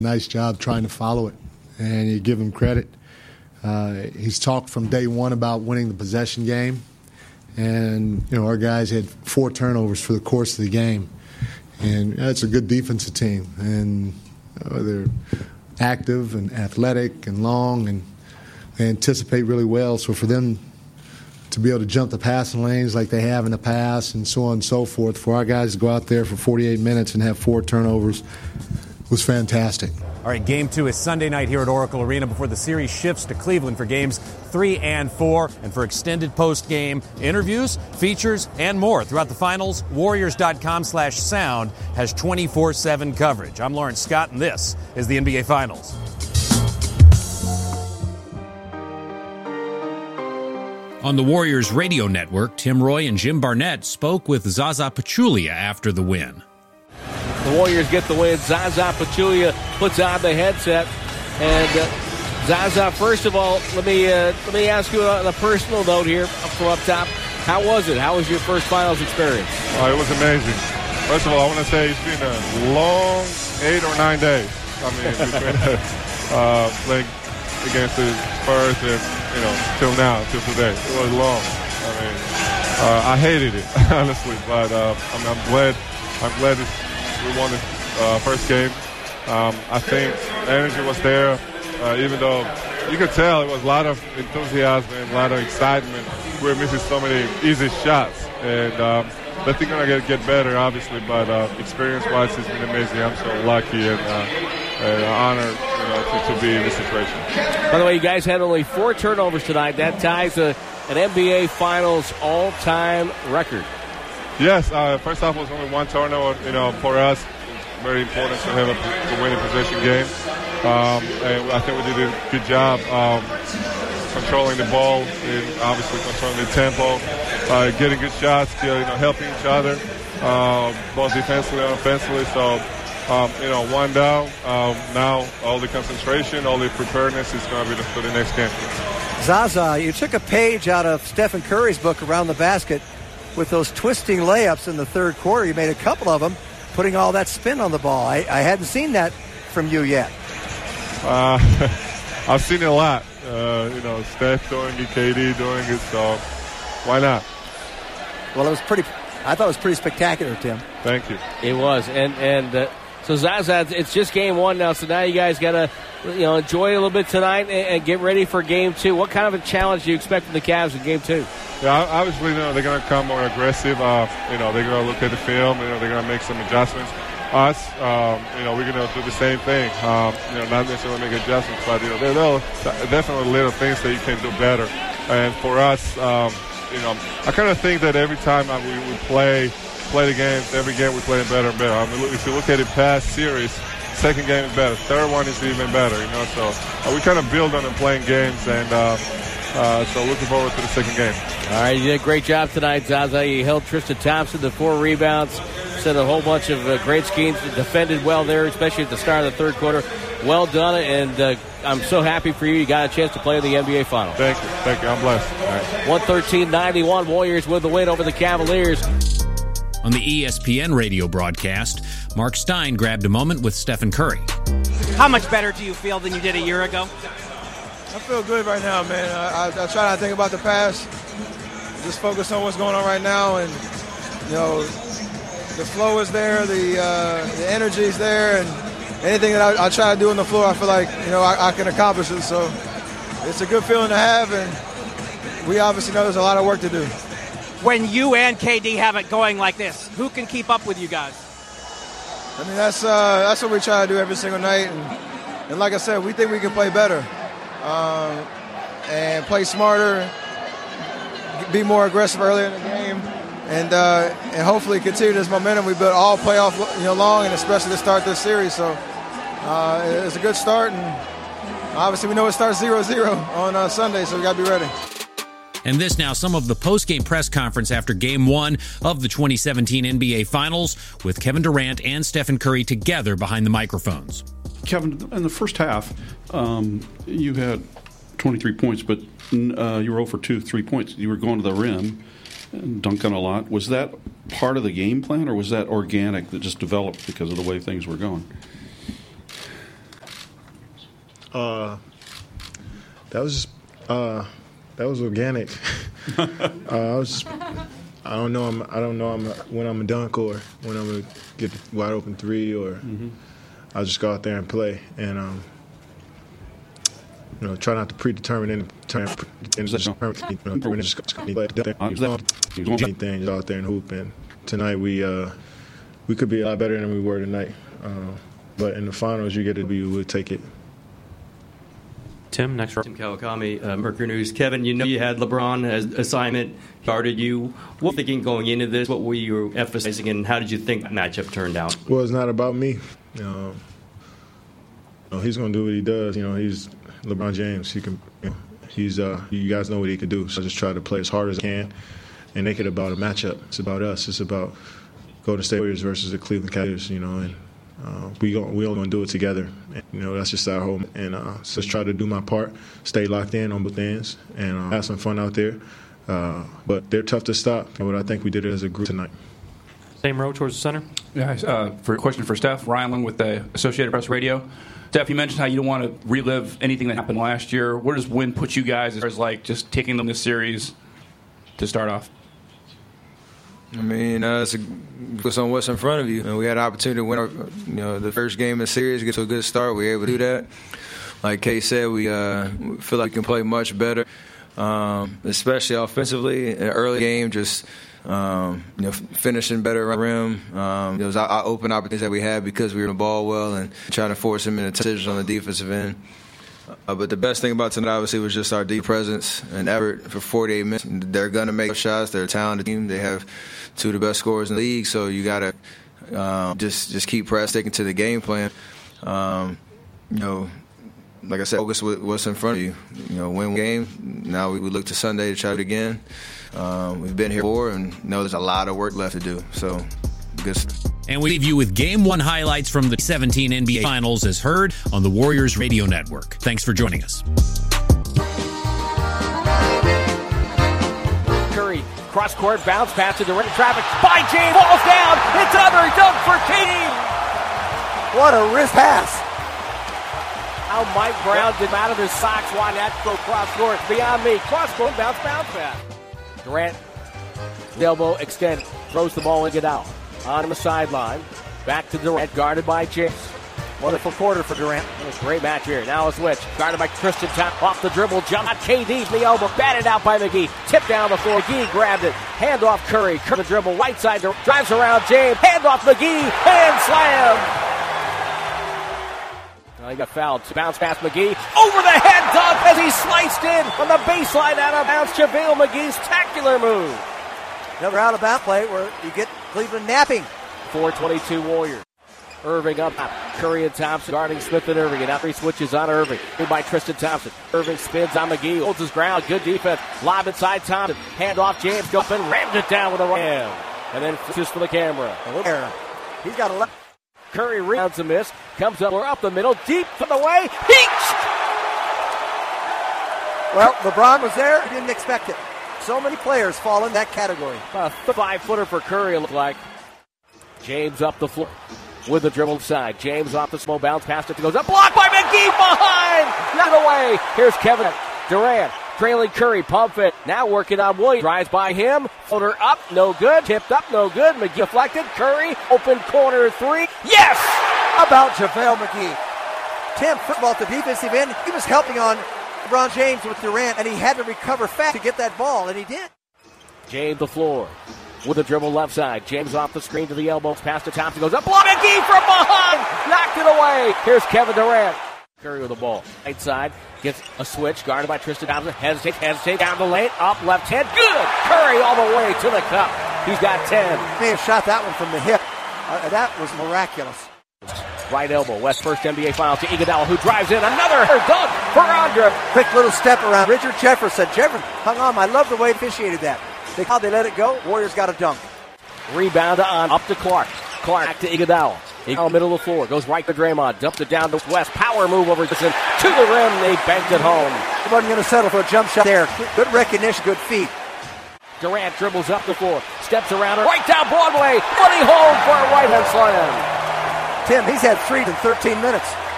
Nice job trying to follow it, and you give him credit. He's talked from day one about winning the possession game, and our guys had 4 turnovers for the course of the game, and that's a good defensive team, and they're active and athletic and long, and they anticipate really well. So for them to be able to jump the passing lanes like they have in the past and so on and so forth, for our guys to go out there for 48 minutes and have 4 turnovers was fantastic. All right, Game 2 is Sunday night here at Oracle Arena before the series shifts to Cleveland for Games 3 and 4. And for extended post-game interviews, features, and more throughout the finals, Warriors.com/sound has 24/7 coverage. I'm Lawrence Scott, and this is the NBA Finals. On the Warriors radio network, Tim Roy and Jim Barnett spoke with Zaza Pachulia after the win. The Warriors get the win. Zaza Pachulia puts on the headset. And Zaza, first of all, let me ask you on a personal note here from up top. How was it? How was your first finals experience? It was amazing. First of all, I want to say it's been a long 8 or 9 days. I mean, between playing against the Spurs and till now, till today. It was long. I mean, I hated it honestly, but I'm glad we won the first game. I think the energy was there, even though you could tell it was a lot of enthusiasm and a lot of excitement. We were missing so many easy shots, and I think we're going to get better, obviously, but experience-wise, it's been amazing. I'm so lucky and honored to be in this situation. By the way, you guys had only 4 turnovers tonight. That ties an NBA Finals all-time record. Yes, first off, was only 1 turnover. For us, very important to have a winning possession game. And I think we did a good job controlling the ball and obviously controlling the tempo, getting good shots, helping each other, both defensively and offensively. So, 1 down. Now all the concentration, all the preparedness is going to be for the next game. Zaza, you took a page out of Stephen Curry's book, Around the Basket, with those twisting layups in the third quarter. You made a couple of them, putting all that spin on the ball. I hadn't seen that from you yet. I've seen it a lot. Steph doing it, KD doing it, so why not? Well, I thought it was pretty spectacular, Tim. Thank you. It was, and so Zaza, it's just game 1 now, so now you guys got to enjoy it a little bit tonight and get ready for game 2. What kind of a challenge do you expect from the Cavs in game 2? Yeah, obviously, they're going to come more aggressive. They're going to look at the film. They're going to make some adjustments. Us, we're going to do the same thing. Not necessarily make adjustments, but there are definitely little things that you can do better. And for us, I kind of think that every time we play the games, every game we play better and better. I mean, if you look at the past series, second game is better, third one is even better. So we kind of build on and playing games, and so looking forward to the second game. All right, you did a great job tonight, Zaza. You held Tristan Thompson to 4 rebounds, set a whole bunch of great schemes, defended well there, especially at the start of the third quarter. Well done, and I'm so happy for you. You got a chance to play in the NBA Finals. Thank you. I'm blessed. All right. 113-91, Warriors with the win over the Cavaliers. On the ESPN radio broadcast, Mark Stein grabbed a moment with Stephen Curry. How much better do you feel than you did a year ago? I feel good right now, man. I try not to think about the past. Just focus on what's going on right now, and the flow is there, the energy is there, and anything that I try to do on the floor, I feel like I can accomplish it. So it's a good feeling to have, and we obviously know there's a lot of work to do. When you and KD have it going like this, who can keep up with you guys? I mean, that's what we try to do every single night, and like I said, we think we can play better and play smarter, be more aggressive earlier in the game, and hopefully continue this momentum we built all playoff long, and especially to start this series. So it's a good start, and obviously we know it starts 0-0 on Sunday, so we got to be ready. And this now, some of the post-game press conference after Game 1 of the 2017 NBA Finals with Kevin Durant and Stephen Curry together behind the microphones. Kevin, in the first half, you had 23 points, but you were 0 for 2, 3 points. You were going to the rim and dunking a lot. Was that part of the game plan, or was that organic that just developed because of the way things were going? That was organic. I don't know when I'm a dunk or when I'm gonna get a wide open three, or I'll just go out there and play and try not to predetermine anything out there and hoop. And tonight we could be a lot better than we were tonight. But in the finals, you get to be, we'll take it. Tim, next. Tim Kawakami, Mercury News. Kevin, you had LeBron as assignment, guarded you. What were you thinking going into this? What were you emphasizing, and how did you think that matchup turned out? Well, it's not about me. He's going to do what he does. He's LeBron James. He can. He's. You guys know what he can do. So I just try to play as hard as I can and make it about a matchup. It's about us. It's about Golden State Warriors versus the Cleveland Cavaliers. And we all going to do it together. And, that's just our home. And so just try to do my part, stay locked in on both ends, and have some fun out there. But they're tough to stop. But I think we did it as a group tonight. Same row towards the center. Yeah. For a question for Steph, Ryan Lund with the Associated Press Radio. Steph, you mentioned how you don't want to relive anything that happened last year. Where does win put you guys as far as just taking them this series to start off? It's on what's in front of you. We had an opportunity to win the first game of the series, get to a good start. We were able to do that. Like Kay said, we feel like we can play much better, especially offensively. In the early game, just finishing better around the rim. There was open opportunities that we had because we were in the ball well and trying to force them into decisions on the defensive end. But the best thing about tonight, obviously, was just our deep presence and effort for 48 minutes. They're going to make shots. They're a talented team. They have two of the best scorers in the league, so you got to just keep sticking to the game plan. Like I said, focus what's in front of you. Win game. Now we look to Sunday to try it again. We've been here before and know there's a lot of work left to do. So, good. And we leave you with Game 1 highlights from the 2017 NBA Finals as heard on the Warriors Radio Network. Thanks for joining us. Curry, cross-court, bounce pass to Durant, traffic by James, falls down. It's another dunk for KD. What a wrist pass. How Mike Brown did out of his socks. Why not go cross-court? Beyond me. Cross-court, bounce pass. Durant, the elbow extend, throws the ball and get out. On the sideline, back to Durant, guarded by James. Wonderful quarter for Durant. Great match here. Now a switch, guarded by Tristan Thompson. Off the dribble, jump. KD, the elbow, batted out by McGee. Tipped down the floor. McGee grabbed it. Hand off Curry. Curry the dribble, right side, drives around James. Hand off McGee. Hand slam. He got fouled. Bounce past McGee. Over the head dunk as he sliced in on the baseline out of bounds. JaVale McGee's spectacular move. Another out-of-bounds play where you get Cleveland napping. 4:22 Warriors. Irving up. Curry and Thompson guarding Smith and Irving. And now three switches on Irving. Made by Tristan Thompson. Irving spins on McGee. Holds his ground. Good defense. Lob inside Thompson. Hand off James. Go up and rammed it down with a right hand. And then just for the camera. He's got a left. Curry rebounds a miss. Comes up the middle. Deep from the way. Well, LeBron was there. He didn't expect it. So many players fall in that category. About a 5-footer for Curry, it looked like. James up the floor with the dribble side. James off the small bounce, pass it goes up. Blocked by McGee behind. Not away. Here's Kevin Durant. Trailing Curry, pump it. Now working on Williams. Drives by him. Floater up, no good. Tipped up, no good. McGee deflected. Curry, open corner three. Yes! About JaVale McGee. Tim, first of all, at the defensive end, he was helping on LeBron James with Durant, and he had to recover fast to get that ball, and he did. James the floor with a dribble left side. James off the screen to the elbows. Pass to Thompson. Goes up. Block McGee from behind. Knocked it away. Here's Kevin Durant. Curry with the ball. Right side. Gets a switch. Guarded by Tristan Thompson. Hesitate. Down the lane. Up left hand. Good. Curry all the way to the cup. He's got 10. May have shot that one from the hip. That was miraculous. Right elbow, West first NBA Finals to Iguodala, who drives in another dunk for Andra. Quick little step around Richard Jefferson. Jefferson hung on. I love the way he officiated that. How they let it go. Warriors got a dunk. Rebound on up to Clark. Clark back to Iguodala. Iguodala middle of the floor, goes right to Draymond, dumped it down to West. Power move over to the rim. They banked it home. He wasn't going to settle for a jump shot there. Good recognition, good feet. Durant dribbles up the floor, steps around her, right down Broadway, running home for a right hand slam. Tim, he's had 3 in 13 minutes.